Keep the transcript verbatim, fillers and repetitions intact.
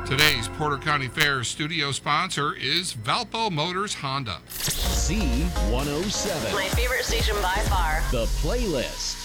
Today's Porter County Fair studio sponsor is Valpo Motors Honda. Z one oh seven. My favorite station by far. The Playlist.